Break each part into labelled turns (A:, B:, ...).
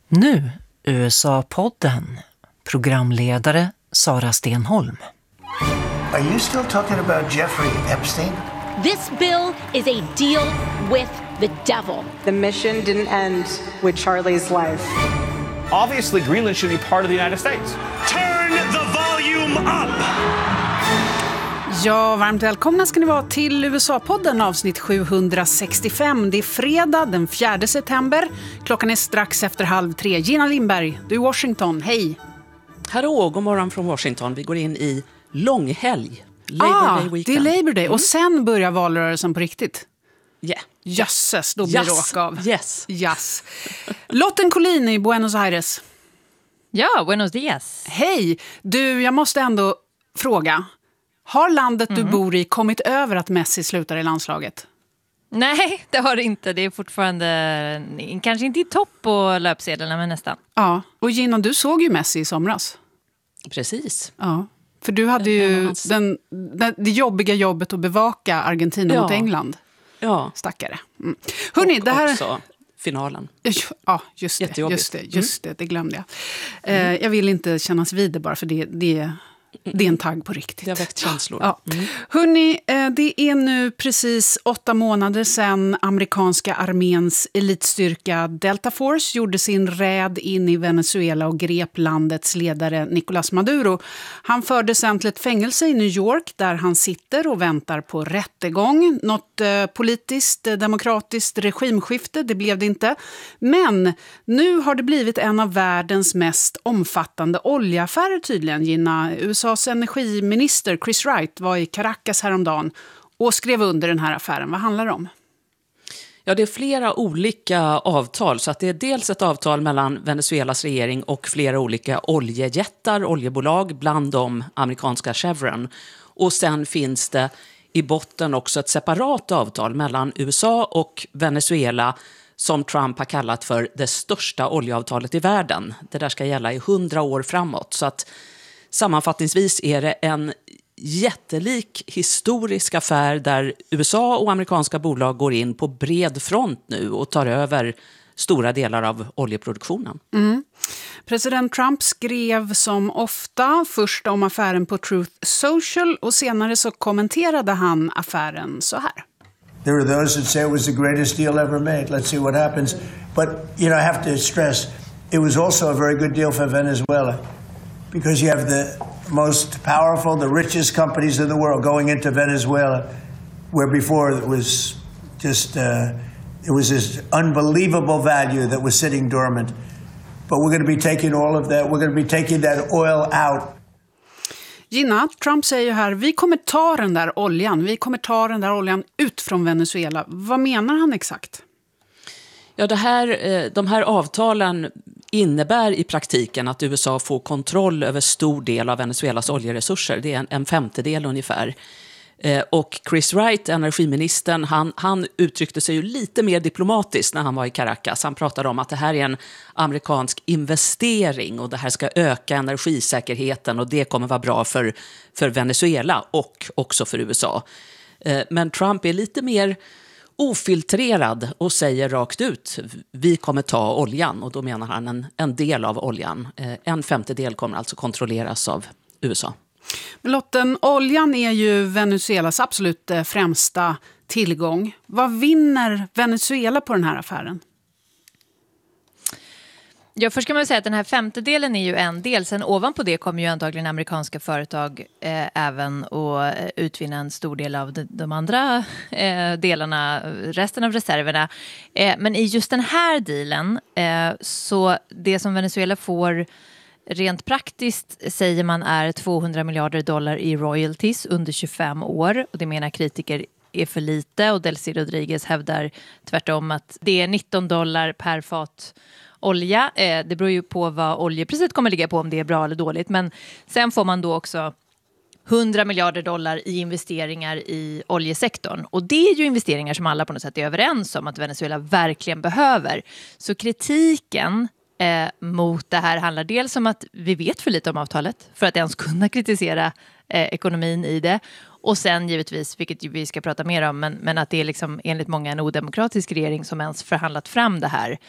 A: Nu USA-podden. Programledare Sara Stenholm.
B: Are you still talking about Jeffrey Epstein?
C: This bill is a deal with the devil.
D: The mission didn't end with Charlie's life.
E: Obviously, Greenland should be part of the United States.
F: Turn the volume up!
G: Ja, varmt välkomna ska ni vara till USA-podden avsnitt 765. Det är fredag den 4 september. Klockan är strax efter 2:30. Gina Lindberg, du är i Washington. Hej!
H: Hallå, god morgon från Washington. Vi går in i långhelg. Labor Day weekend.
G: Det är Labor Day. Och sen börjar valrörelsen på riktigt.
H: Yeah.
G: Jösses, då blir det åk av.
H: Yes.
G: Lotten Collin i Buenos Aires.
I: Ja, Buenos Dias.
G: Hej! Du, jag måste ändå fråga. Har landet du bor i kommit över att Messi slutar i landslaget?
I: Nej, det har det inte. Det är fortfarande, kanske inte i topp på löpsedlarna, men nästan.
G: Ja, och Gina, du såg ju Messi i somras.
H: Precis.
G: Ja, för du hade ju det jobbiga jobbet att bevaka Argentina mot England.
H: Ja.
G: Stackare. Hörrni, det här...
H: också finalen.
G: Ja, just det, det glömde jag. Jag vill inte kännas vid det bara, för det är en tagg på riktigt.
H: Det har väckt känslor.
G: Ja. Hörrni, det är nu precis 8 månader sedan amerikanska arméns elitstyrka Delta Force gjorde sin räd in i Venezuela och grep landets ledare Nicolás Maduro. Han fördes sedan till ett fängelse i New York där han sitter och väntar på rättegång. Något politiskt, demokratiskt regimskifte, det blev det inte. Men nu har det blivit en av världens mest omfattande oljeaffärer tydligen, Gina. USAs energiminister Chris Wright var i Caracas häromdagen och skrev under den här affären. Vad handlar det om?
H: Ja, det är flera olika avtal. Så att det är dels ett avtal mellan Venezuelas regering och flera olika oljejättar, oljebolag, bland dem amerikanska Chevron. Och sen finns det i botten också ett separat avtal mellan USA och Venezuela som Trump har kallat för det största oljeavtalet i världen. Det där ska gälla i 100 år framåt. Så att sammanfattningsvis är det en jättelik historisk affär där USA och amerikanska bolag går in på bred front nu och tar över stora delar av oljeproduktionen.
G: President Trump skrev som ofta först om affären på Truth Social och senare så kommenterade han affären så här.
B: There are those that say it was the greatest deal ever made. Let's see what happens. But, I have to stress, it was also a very good deal for Venezuela. Because you have the most powerful, the richest companies in the world going into Venezuela, where before it was just, it was this unbelievable value that was sitting dormant. But we're going to be taking all of that, we're going to be taking that oil out.
G: Gina, Trump säger här, vi kommer ta den där oljan ut från Venezuela. Vad menar han exakt?
H: Ja, de här avtalen innebär i praktiken att USA får kontroll över stor del av Venezuelas oljeresurser. Det är en femtedel ungefär. Och Chris Wright, energiministern, han uttryckte sig ju lite mer diplomatiskt när han var i Caracas. Han pratade om att det här är en amerikansk investering och det här ska öka energisäkerheten och det kommer vara bra för Venezuela och också för USA. Men Trump är lite mer ofiltrerad och säger rakt ut, vi kommer ta oljan, och då menar han en del av oljan. En femtedel kommer alltså kontrolleras av USA.
G: Lotten, oljan är ju Venezuelas absolut främsta tillgång. Vad vinner Venezuela på den här affären?
I: Ja, först kan man säga att den här femtedelen är ju en del. Sen ovanpå det kommer ju antagligen amerikanska företag även att utvinna en stor del av de andra delarna, resten av reserverna. Men i just den här dealen, så det som Venezuela får rent praktiskt säger man är $200 miljarder i royalties under 25 år. Och det menar kritiker är för lite, och Delcy Rodriguez hävdar tvärtom att det är $19 per fat olja. Det beror ju på vad oljepriset kommer ligga på, om det är bra eller dåligt. Men sen får man då också $100 miljarder i investeringar i oljesektorn. Och det är ju investeringar som alla på något sätt är överens om att Venezuela verkligen behöver. Så kritiken mot det här handlar dels om att vi vet för lite om avtalet för att ens kunna kritisera ekonomin i det. Och sen givetvis, vilket vi ska prata mer om, men att det är liksom enligt många en odemokratisk regering som ens förhandlat fram det här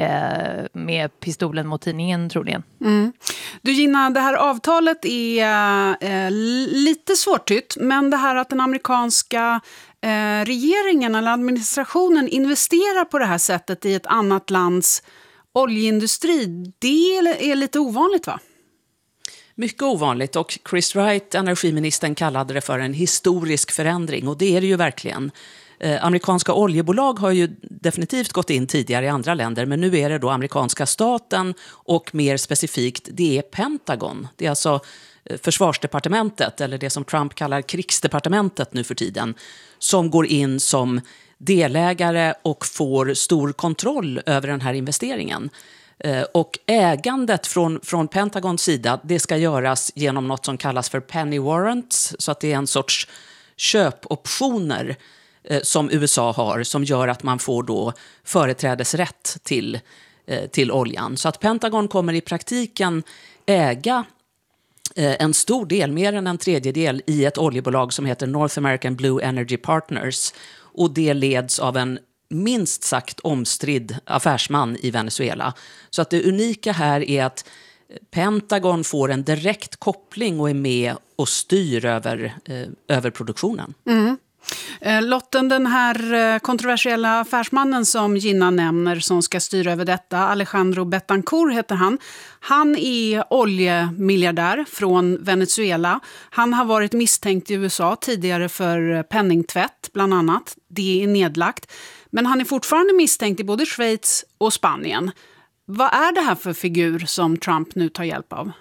I: med pistolen mot tidningen troligen.
G: Du Gina, det här avtalet är lite svårtytt, men det här att den amerikanska regeringen eller administrationen investerar på det här sättet i ett annat lands oljeindustri, det är lite ovanligt, va?
H: Mycket ovanligt, och Chris Wright, energiministern, kallade det för en historisk förändring, och det är det ju verkligen. Amerikanska oljebolag har ju definitivt gått in tidigare i andra länder, men nu är det då amerikanska staten och mer specifikt det är Pentagon. Det är alltså försvarsdepartementet, eller det som Trump kallar krigsdepartementet nu för tiden, som går in som delägare och får stor kontroll över den här investeringen. Och ägandet från Pentagons sida, det ska göras genom något som kallas för penny warrants, så att det är en sorts köpoptioner som USA har, som gör att man får då företrädesrätt till oljan. Så att Pentagon kommer i praktiken äga en stor del, mer än en tredjedel, i ett oljebolag som heter North American Blue Energy Partners, och det leds av en minst sagt omstridd affärsman i Venezuela. Så att det unika här är att Pentagon får en direkt koppling och är med och styr över produktionen.
G: Lotten, den här kontroversiella affärsmannen som Gina nämner som ska styra över detta, Alejandro Betancourt heter han. Han är oljemiljardär från Venezuela. Han har varit misstänkt i USA tidigare för penningtvätt bland annat. Det är nedlagt. Men han är fortfarande misstänkt i både Schweiz och Spanien. Vad är det här för figur som Trump nu tar hjälp av?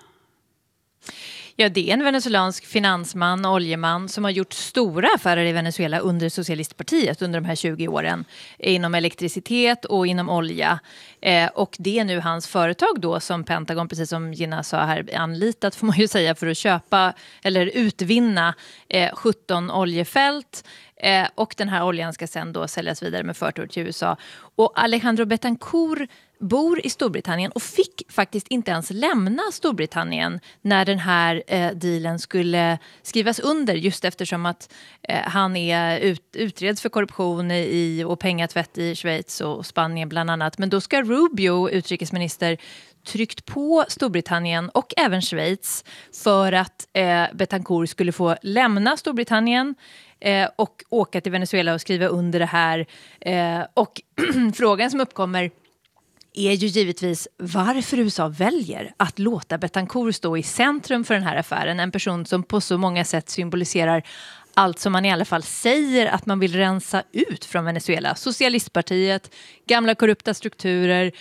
I: Ja, det är en venezuelansk finansman, oljeman, som har gjort stora affärer i Venezuela under socialistpartiet under de här 20 åren. Inom elektricitet och inom olja. Och det är nu hans företag då som Pentagon, precis som Gina sa här, anlitat får man ju säga, för att köpa eller utvinna 17 oljefält. Och den här oljan ska sen då säljas vidare med förtur till USA. Och Alejandro Betancourt bor i Storbritannien och fick faktiskt inte ens lämna Storbritannien när den här dealen skulle skrivas under, just eftersom att han är utreds för korruption och pengatvätt i Schweiz och Spanien bland annat. Men då ska Rubio, utrikesminister, tryckt på Storbritannien och även Schweiz för att Betancourt skulle få lämna Storbritannien och åka till Venezuela och skriva under det här. Och frågan som uppkommer är ju givetvis varför USA väljer att låta Betancourt stå i centrum för den här affären. En person som på så många sätt symboliserar allt som man i alla fall säger att man vill rensa ut från Venezuela. Socialistpartiet, gamla korrupta strukturer,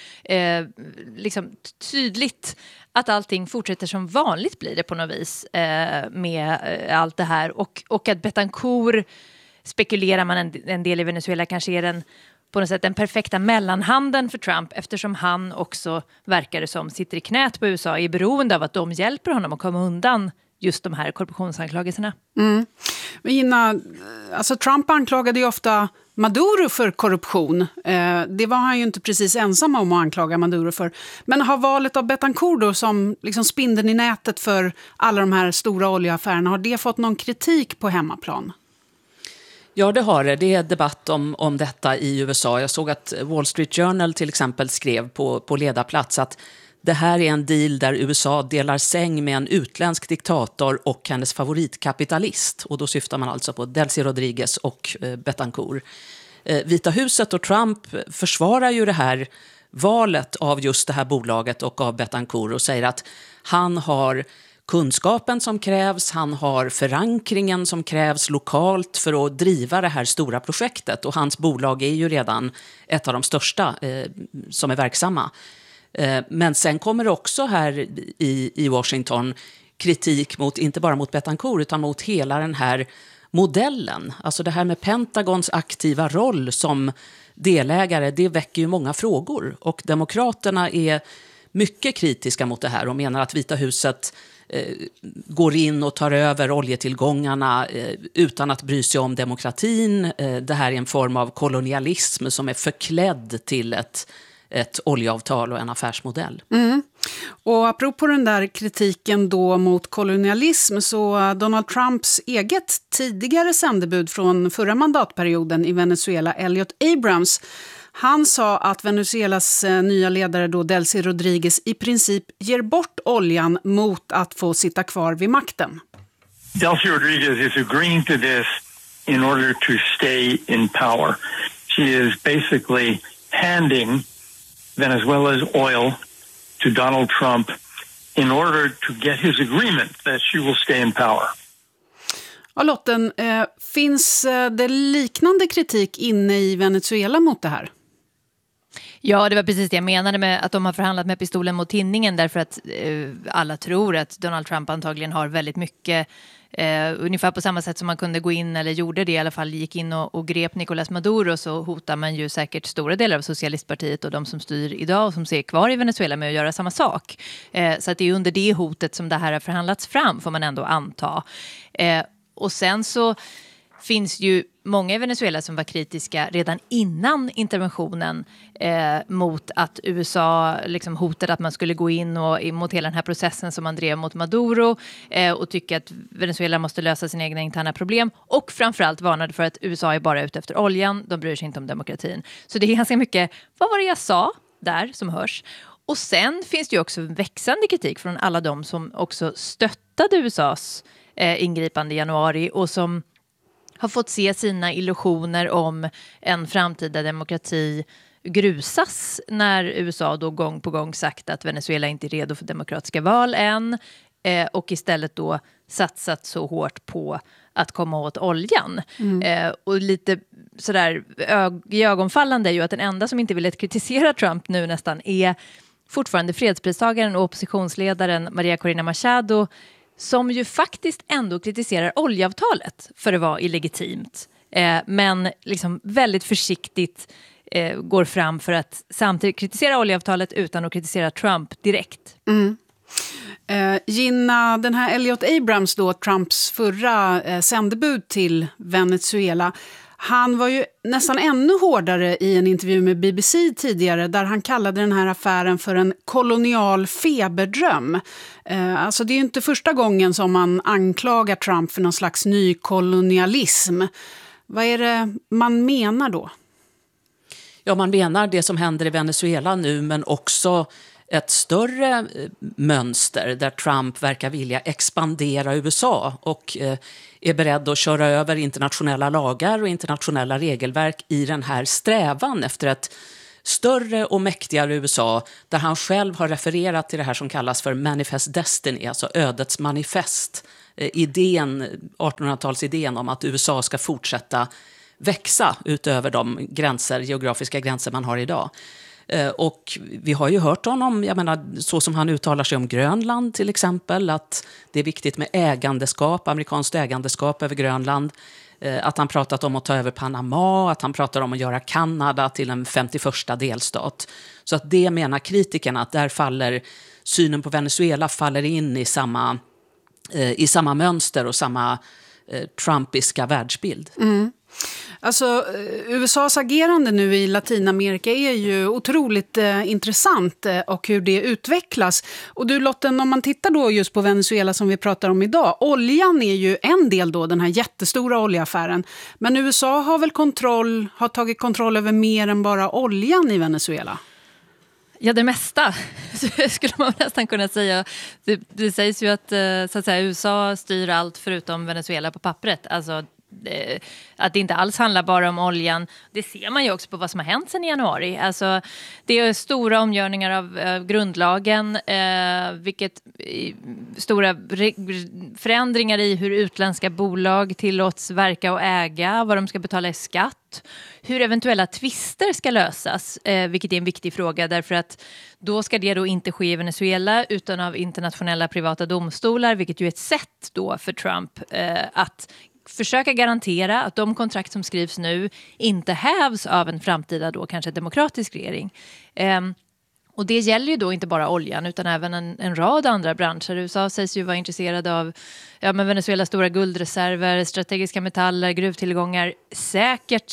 I: liksom tydligt att allting fortsätter som vanligt blir det på något vis med allt det här. Och att Betancourt, spekulerar man en del i Venezuela, kanske är på något sätt den perfekta mellanhanden för Trump, eftersom han också verkar som sitter i knät på USA, är beroende av att de hjälper honom att komma undan just de här korruptionsanklagelserna.
G: Men Gina, alltså Trump anklagade ju ofta Maduro för korruption. Det var han ju inte precis ensam om att anklaga Maduro för. Men har valet av Betancourt då, som liksom spindeln i nätet för alla de här stora oljeaffärerna, har det fått någon kritik på hemmaplan?
H: Ja, det har det. Det är debatt om detta i USA. Jag såg att Wall Street Journal till exempel skrev på ledarplats att det här är en deal där USA delar säng med en utländsk diktator och hennes favoritkapitalist. Och då syftar man alltså på Delcy Rodriguez och Betancourt. Vita huset och Trump försvarar ju det här valet av just det här bolaget och av Betancourt och säger att han har kunskapen som krävs, han har förankringen som krävs lokalt för att driva det här stora projektet. Och hans bolag är ju redan ett av de största som är verksamma. Men sen kommer det också här i Washington kritik mot, inte bara mot Betancourt utan mot hela den här modellen. Alltså det här med Pentagons aktiva roll som delägare, det väcker ju många frågor. Och demokraterna är mycket kritiska mot det här och menar att Vita huset går in och tar över oljetillgångarna utan att bry sig om demokratin. Det här är en form av kolonialism som är förklädd till ett oljeavtal och en affärsmodell.
G: Och apropå den där kritiken då mot kolonialism, så Donald Trumps eget tidigare sändebud från förra mandatperioden i Venezuela, Elliot Abrams, han sa att Venezuelas nya ledare då Delcy Rodriguez i princip ger bort oljan mot att få sitta kvar vid makten.
J: Delcy Rodriguez is agreeing to this in order to stay in power. She is basically handing Venezuela's oil to Donald Trump in order to get his agreement that she will stay in power.
G: Ja, Lotten, finns det liknande kritik inne i Venezuela mot det här?
I: Ja, det var precis det jag menade med att de har förhandlat med pistolen mot tinningen, därför att alla tror att Donald Trump antagligen har väldigt mycket, ungefär på samma sätt som man kunde gå in, eller gjorde det i alla fall, gick in och grep Nicolás Maduro, så hotar man ju säkert stora delar av socialistpartiet och de som styr idag och som ser kvar i Venezuela med att göra samma sak. Så att det är under det hotet som det här har förhandlats fram, får man ändå anta. Och sen så finns ju många i Venezuela som var kritiska redan innan interventionen mot att USA liksom hotade att man skulle gå in och mot hela den här processen som man drev mot Maduro, och tycker att Venezuela måste lösa sina egna interna problem, och framförallt varnade för att USA är bara ute efter oljan, de bryr sig inte om demokratin. Så det är ganska mycket, vad var det jag sa där som hörs? Och sen finns det ju också växande kritik från alla de som också stöttade USAs ingripande i januari och som har fått se sina illusioner om en framtida demokrati grusas när USA då gång på gång sagt att Venezuela inte är redo för demokratiska val än, och istället då satsat så hårt på att komma åt oljan. Och lite sådär ögonfallande är ju att den enda som inte ville kritisera Trump nu nästan är fortfarande fredspristagaren och oppositionsledaren Maria Corina Machado, som ju faktiskt ändå kritiserar oljeavtalet för att vara illegitimt. Men liksom väldigt försiktigt går fram för att samtidigt kritisera oljeavtalet utan att kritisera Trump direkt.
G: Gina, den här Elliot Abrams då, Trumps förra sändebud till Venezuela, han var ju nästan ännu hårdare i en intervju med BBC tidigare, där han kallade den här affären för en kolonial feberdröm. Alltså det är ju inte första gången som man anklagar Trump för någon slags ny kolonialism. Vad är det man menar då?
H: Ja, man menar det som händer i Venezuela nu, men också ett större mönster där Trump verkar vilja expandera USA och är beredd att köra över internationella lagar och internationella regelverk i den här strävan efter ett större och mäktigare USA, där han själv har refererat till det här som kallas för Manifest Destiny, alltså ödets manifest, idén, 1800-talsidén om att USA ska fortsätta växa utöver de geografiska gränser man har idag. Och vi har ju hört honom, jag menar, så som han uttalar sig om Grönland till exempel, att det är viktigt med ägandeskap, amerikanskt ägandeskap över Grönland, att han pratat om att ta över Panama, att han pratar om att göra Kanada till en 51:a delstat. Så att det menar kritikerna, att där faller synen på Venezuela faller in i samma mönster och samma trumpiska världsbild.
G: Alltså, USAs agerande nu i Latinamerika är ju otroligt intressant, och hur det utvecklas. Och du Lotten, om man tittar då just på Venezuela som vi pratar om idag, oljan är ju en del då, den här jättestora oljeaffären. Men USA har väl tagit kontroll över mer än bara oljan i Venezuela?
I: Ja, det mesta skulle man nästan kunna säga. Det sägs ju att, så att säga, USA styr allt förutom Venezuela på pappret. Alltså att det inte alls handlar bara om oljan. Det ser man ju också på vad som har hänt sedan i januari. Alltså, det är stora omgörningar av grundlagen, vilket stora förändringar i hur utländska bolag tillåts verka och äga, vad de ska betala i skatt, hur eventuella tvister ska lösas, vilket är en viktig fråga, därför att då ska det då inte ske i Venezuela utan av internationella privata domstolar, vilket ju är ett sätt då för Trump att försöka garantera att de kontrakt som skrivs nu inte hävs av en framtida då kanske demokratisk regering. Och det gäller ju då inte bara oljan utan även en rad andra branscher. USA sägs ju vara intresserade av Venezuelas stora guldreserver, strategiska metaller, gruvtillgångar. Säkert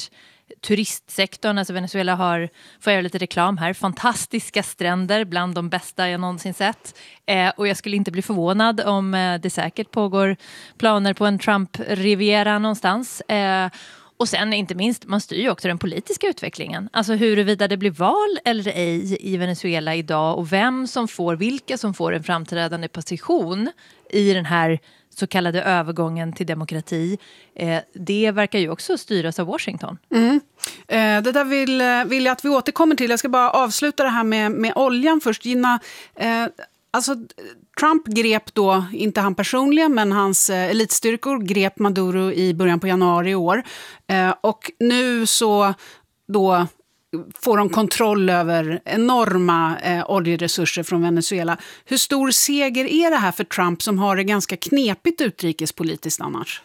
I: turistsektorn. Alltså Venezuela har, får jag göra lite reklam här, fantastiska stränder, bland de bästa jag någonsin sett. Och jag skulle inte bli förvånad om det säkert pågår planer på en Trump-riviera någonstans. Och sen inte minst, man styr ju också den politiska utvecklingen. Alltså huruvida det blir val eller ej i Venezuela idag och vilka som får en framträdande position i den här så kallade övergången till demokrati. Det verkar ju också styras av Washington.
G: Det där vill jag att vi återkommer till. Jag ska bara avsluta det här med oljan först. Gina, alltså Trump grep då, inte han personligen, men hans elitstyrkor grep Maduro i början på januari i år. Och nu så då får de kontroll över enorma oljeresurser från Venezuela. Hur stor seger är det här för Trump som har det ganska knepigt utrikespolitiskt annars?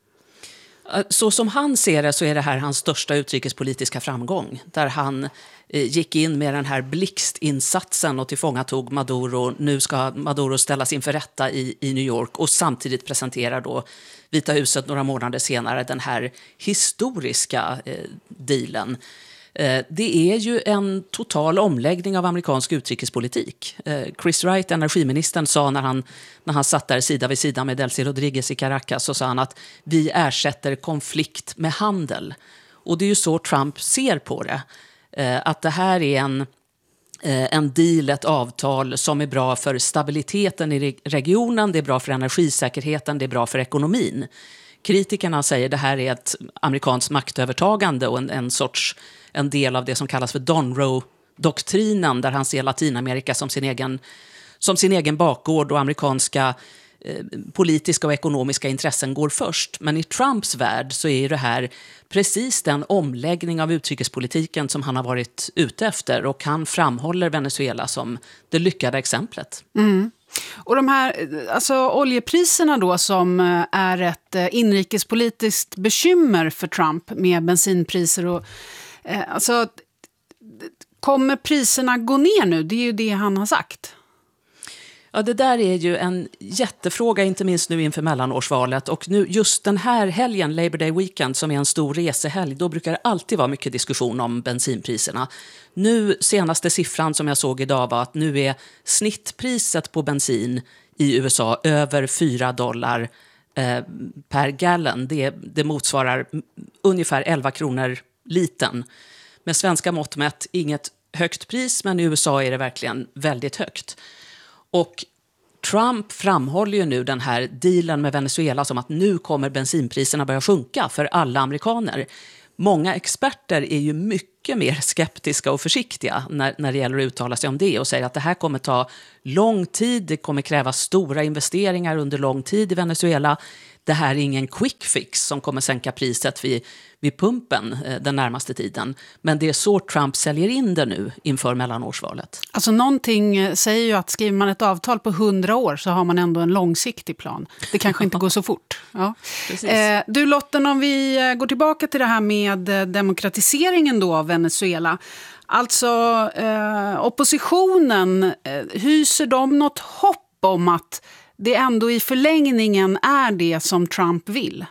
H: Så som han ser det så är det här hans största utrikespolitiska framgång. Där han gick in med den här blixtinsatsen och tillfångatog Maduro. Nu ska Maduro ställas inför rätta i New York och samtidigt presenterar då Vita huset några månader senare den här historiska dealen. Det är ju en total omläggning av amerikansk utrikespolitik. Chris Wright, energiministern, sa när han satt där sida vid sida med Delcy Rodriguez i Caracas, så sa han att vi ersätter konflikt med handel. Och det är ju så Trump ser på det. Att det här är en deal, ett avtal som är bra för stabiliteten i regionen, det är bra för energisäkerheten, det är bra för ekonomin. Kritikerna säger att det här är ett amerikanskt maktövertagande och en del av det som kallas för Donroe-doktrinen, där han ser Latinamerika som sin egen bakgård och amerikanska politiska och ekonomiska intressen går först. Men i Trumps värld så är det här precis den omläggning av utrikespolitiken som han har varit ute efter, och han framhåller Venezuela som det lyckade exemplet.
G: Och de här oljepriserna då, som är ett inrikespolitiskt bekymmer för Trump med bensinpriser och kommer priserna gå ner nu? Det är ju det han har sagt.
H: Ja, det där är ju en jättefråga, inte minst nu inför mellanårsvalet. Och nu just den här helgen, Labor Day Weekend, som är en stor resehelg, då brukar det alltid vara mycket diskussion om bensinpriserna. Nu, senaste siffran som jag såg idag var att nu är snittpriset på bensin i USA över $4 per gallon. Det motsvarar ungefär 11 kronor liten. Med svenska mått mätt inget högt pris, men i USA är det verkligen väldigt högt. Och Trump framhåller ju nu den här dealen med Venezuela som att nu kommer bensinpriserna börja sjunka för alla amerikaner. Många experter är ju mycket mer skeptiska och försiktiga när det gäller att uttala sig om det, och säger att det här kommer ta lång tid, det kommer kräva stora investeringar under lång tid i Venezuela. Det här är ingen quick fix som kommer sänka priset vid pumpen den närmaste tiden. Men det är så Trump säljer in det nu inför mellanårsvalet.
G: Alltså någonting säger ju att skriver man ett avtal på 100 år så har man ändå en långsiktig plan. Det kanske inte går så fort. Ja. Du Lotten, om vi går tillbaka till det här med demokratiseringen då av Venezuela. Alltså oppositionen, hyser de något hopp om att det ändå i förlängningen är det som Trump vill?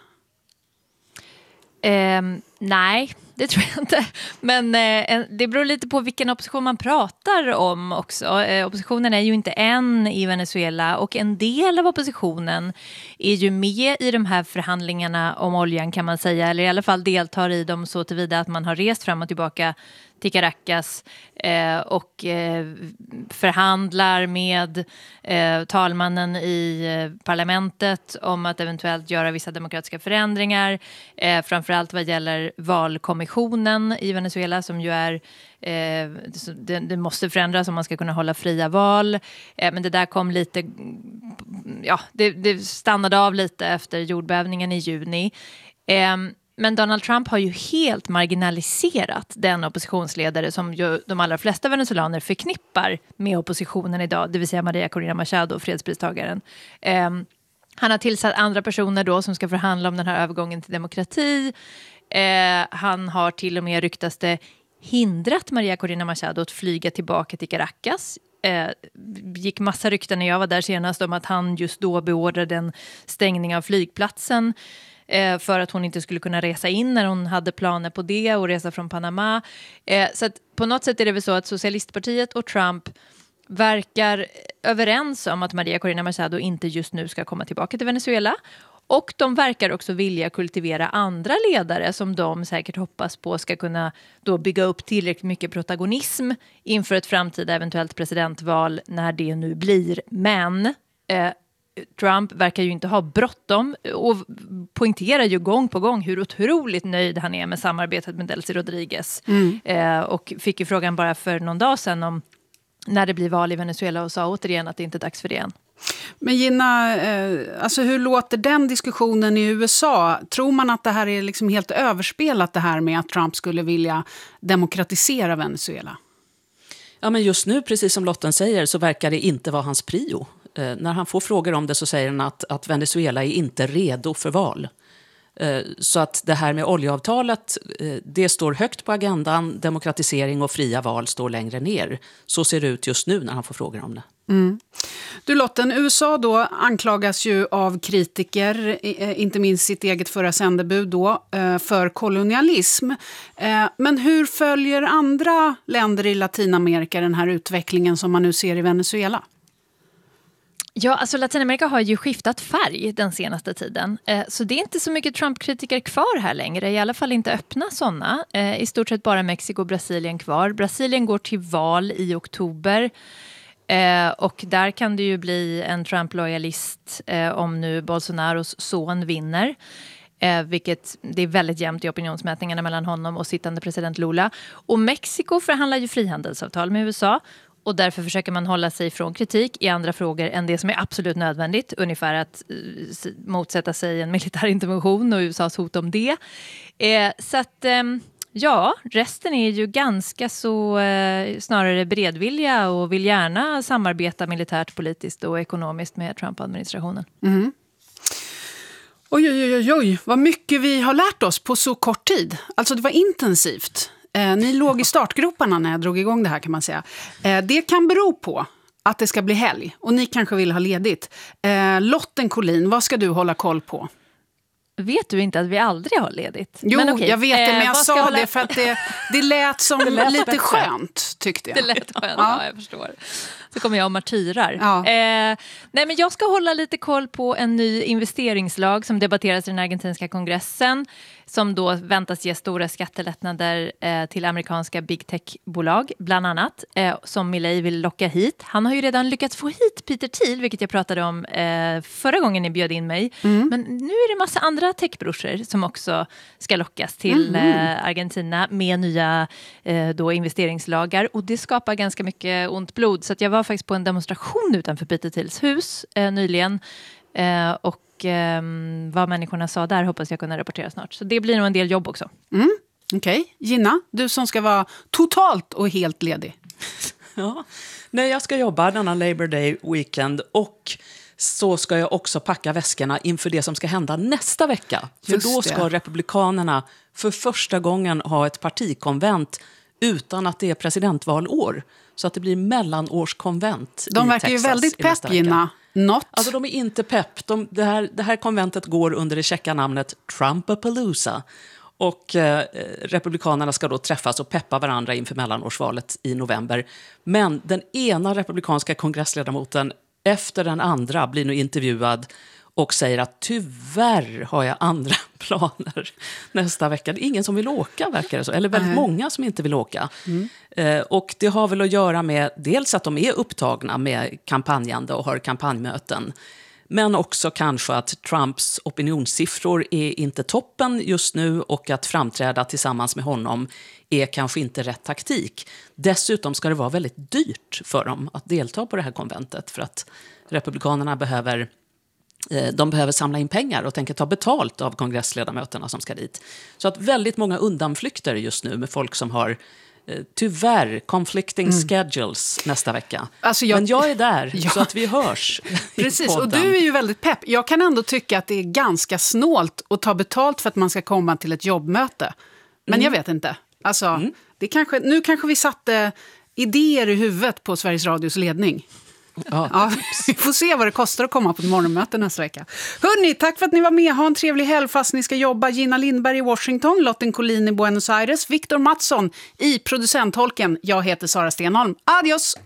I: Nej, det tror jag inte. Men det beror lite på vilken opposition man pratar om också. Oppositionen är ju inte en i Venezuela, och en del av oppositionen är ju med i de här förhandlingarna om oljan, kan man säga. Eller i alla fall deltar i dem så tillvida att man har rest fram och tillbaka till Caracas och förhandlar med talmannen i parlamentet om att eventuellt göra vissa demokratiska förändringar. Framförallt vad gäller valkommissionen i Venezuela, som ju är det måste förändras om man ska kunna hålla fria val. Men det där kom lite, det stannade av lite efter jordbävningen i juni. Men Donald Trump har ju helt marginaliserat den oppositionsledare som ju de allra flesta venezuelaner förknippar med oppositionen idag, det vill säga Maria Corina Machado, fredspristagaren. Han har tillsatt andra personer då som ska förhandla om den här övergången till demokrati. Han har till och med, ryktas det, hindrat Maria Corina Machado att flyga tillbaka till Caracas. Gick massa rykten när jag var där senast om att han just då beordrade en stängning av flygplatsen. för att hon inte skulle kunna resa in när hon hade planer på det och resa från Panama. Så att på något sätt är det väl så att Socialistpartiet och Trump verkar överens om att Maria Corina Machado inte just nu ska komma tillbaka till Venezuela. Och de verkar också vilja kultivera andra ledare som de säkert hoppas på ska kunna då bygga upp tillräckligt mycket protagonism inför ett framtida eventuellt presidentval när det nu blir. Men Trump verkar ju inte ha bråttom och poängterar ju gång på gång hur otroligt nöjd han är med samarbetet med Delcy Rodriguez. Och fick ju frågan bara för någon dag sedan om när det blir val i Venezuela och sa återigen att det inte är dags för det än.
G: Men Gina, alltså hur låter den diskussionen i USA? Tror man att det här är liksom helt överspelat, det här med att Trump skulle vilja demokratisera Venezuela?
H: Ja, men just nu, precis som Lotten säger, så verkar det inte vara hans prio. När han får frågor om det så säger han att Venezuela är inte redo för val. Så att det här med oljeavtalet, det står högt på agendan. Demokratisering och fria val står längre ner. Så ser det ut just nu när han får frågor om det.
G: Du Lotten, USA då anklagas ju av kritiker, inte minst sitt eget förra sändebud då, för kolonialism. Men hur följer andra länder i Latinamerika den här utvecklingen som man nu ser i Venezuela?
I: Ja, alltså Latinamerika har ju skiftat färg den senaste tiden. Så det är inte så mycket Trump-kritiker kvar här längre. I alla fall inte öppna sådana. I stort sett bara Mexiko och Brasilien kvar. Brasilien går till val i oktober. Och där kan det ju bli en Trump-lojalist om nu Bolsonaros son vinner. Vilket det är väldigt jämnt i opinionsmätningarna mellan honom och sittande president Lula. Och Mexiko förhandlar ju frihandelsavtal med USA. Och därför försöker man hålla sig från kritik i andra frågor än det som är absolut nödvändigt. Ungefär att motsätta sig en militär intervention och USAs hot om det. Så att ja, resten är ju ganska så snarare beredvilliga och vill gärna samarbeta militärt, politiskt och ekonomiskt med Trump-administrationen.
G: Oj, vad mycket vi har lärt oss på så kort tid. Alltså det var intensivt. Ni låg i startgroparna när jag drog igång det här, kan man säga. Det kan bero på att det ska bli helg och ni kanske vill ha ledigt. Lotten Collin, vad ska du hålla koll på?
I: Vet du inte att vi aldrig har ledigt?
G: Jo,
I: men okej.
G: Jag vet det, men jag sa det för att det lät som det lät lite bättre. Skönt, tyckte jag.
I: Det lät skönt, ja, jag förstår. Så kommer jag och martyrar. Ja. Nej, men jag ska hålla lite koll på en ny investeringslag som debatteras i den argentinska kongressen. Som då väntas ge stora skattelättnader till amerikanska big tech-bolag, bland annat. Som Milei vill locka hit. Han har ju redan lyckats få hit Peter Thiel, vilket jag pratade om förra gången ni bjöd in mig. Men nu är det massa andra techbrorsor som också ska lockas till Argentina med nya då investeringslagar. Och det skapar ganska mycket ont blod. Så att jag var faktiskt på en demonstration utanför Peter Thiels hus nyligen. Och vad människorna sa där hoppas jag kunna rapportera snart. Så det blir nog en del jobb också.
G: Okej. Gina, du som ska vara totalt och helt ledig.
H: Ja, nej, jag ska jobba denna Labor Day weekend och så ska jag också packa väskorna inför det som ska hända nästa vecka. För då ska republikanerna för första gången ha ett partikonvent utan att det är presidentvalår. Så att det blir mellanårskonvent.
G: De verkar ju väldigt pepp, Gina.
H: Alltså de är inte pepp. Det här konventet går under det käcka namnet Trumpapalooza. Och republikanerna ska då träffas och peppa varandra inför mellanårsvalet i november. Men den ena republikanska kongressledamoten efter den andra blir nu intervjuad och säger att tyvärr har jag andra planer nästa vecka. Det är ingen som vill åka, verkar det så. Eller väldigt många som inte vill åka. Och det har väl att göra med dels att de är upptagna med kampanjande och har kampanjmöten. Men också kanske att Trumps opinionssiffror är inte toppen just nu och att framträda tillsammans med honom är kanske inte rätt taktik. Dessutom ska det vara väldigt dyrt för dem att delta på det här konventet för att republikanerna behöver samla in pengar och tänker ta betalt av kongressledamöterna som ska dit. Så att väldigt många undanflykter just nu med folk som har tyvärr conflicting schedules nästa vecka. Alltså men jag är där så att vi hörs.
G: Precis, och du är ju väldigt pepp. Jag kan ändå tycka att det är ganska snålt att ta betalt för att man ska komma till ett jobbmöte. Men jag vet inte. Alltså, nu kanske vi satte idéer i huvudet på Sveriges Radios ledning. Ja, vi får se vad det kostar att komma på ett morgonmöte nästa vecka. Hörrni, tack för att ni var med. Ha en trevlig helg fast ni ska jobba. Gina Lindberg i Washington, Lotten Collin i Buenos Aires, Victor Mattsson i producentholken. Jag heter Sara Stenholm. Adios!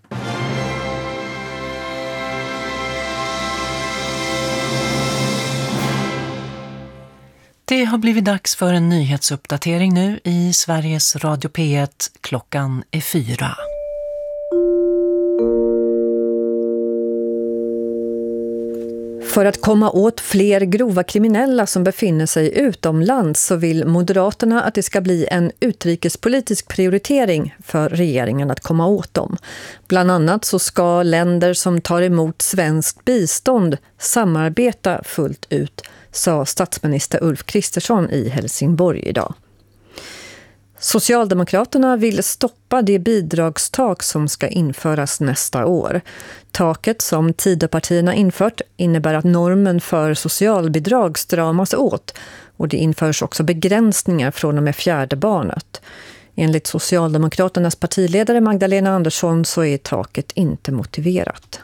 A: Det har blivit dags för en nyhetsuppdatering nu i Sveriges Radio P1. Klockan är 4.
K: För att komma åt fler grova kriminella som befinner sig utomlands så vill Moderaterna att det ska bli en utrikespolitisk prioritering för regeringen att komma åt dem. Bland annat så ska länder som tar emot svenskt bistånd samarbeta fullt ut, sa statsminister Ulf Kristersson i Helsingborg idag. Socialdemokraterna vill stoppa det bidragstak som ska införas nästa år. Taket som Tidöpartierna infört innebär att normen för socialbidrag stramas åt och det införs också begränsningar från och med 4:e barnet. Enligt Socialdemokraternas partiledare Magdalena Andersson så är taket inte motiverat.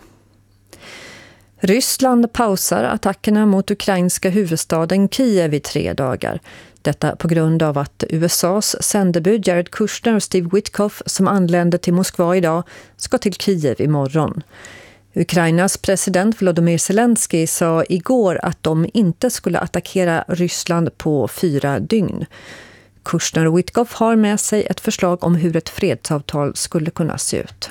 K: Ryssland pausar attackerna mot ukrainska huvudstaden Kiev i 3 dagar. Detta på grund av att USAs sändebud Jared Kushner och Steve Witkoff som anlände till Moskva idag ska till Kiev imorgon. Ukrainas president Volodymyr Zelensky sa igår att de inte skulle attackera Ryssland på 4 dygn. Kushner och Witkoff har med sig ett förslag om hur ett fredsavtal skulle kunna se ut.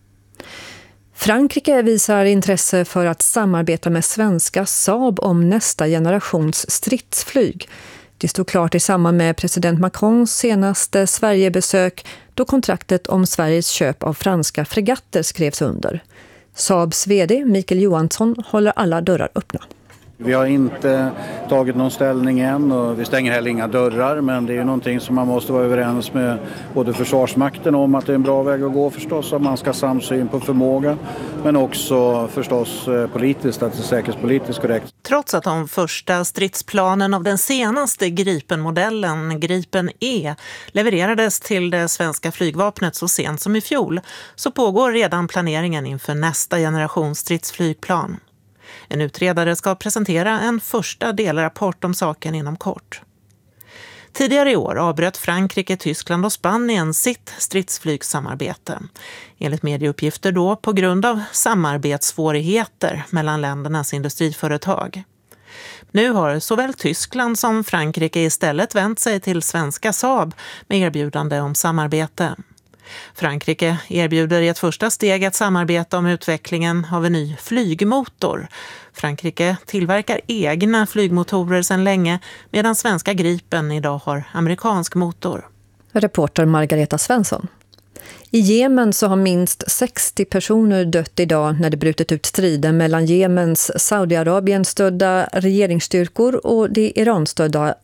K: Frankrike visar intresse för att samarbeta med svenska Saab om nästa generations stridsflyg. Det stod klart i samband med president Macrons senaste Sverigebesök då kontraktet om Sveriges köp av franska fregatter skrevs under. Saabs vd Mikael Johansson håller alla dörrar öppna.
L: Vi har inte tagit någon ställning än och vi stänger heller inga dörrar, men det är ju någonting som man måste vara överens med både Försvarsmakten om att det är en bra väg att gå förstås, att man ska ha samsyn på förmåga, men också förstås politiskt, att det är säkerhetspolitiskt korrekt.
M: Trots att de första stridsplanen av den senaste Gripen-modellen, Gripen E, levererades till det svenska flygvapnet så sent som i fjol, så pågår redan planeringen inför nästa generation stridsflygplan. En utredare ska presentera en första delrapport om saken inom kort. Tidigare i år avbröt Frankrike, Tyskland och Spanien sitt stridsflygssamarbete. Enligt medieuppgifter då på grund av samarbetssvårigheter mellan ländernas industriföretag. Nu har såväl Tyskland som Frankrike istället vänt sig till svenska Saab med erbjudande om samarbete. Frankrike erbjuder i ett första steg ett samarbete om utvecklingen av en ny flygmotor. Frankrike tillverkar egna flygmotorer sedan länge medan svenska Gripen idag har amerikansk motor.
K: Reporter Margareta Svensson. I Jemen så har minst 60 personer dött idag när det brutit ut striden mellan Jemens Saudiarabien-stödda regeringsstyrkor och det Iran-stödda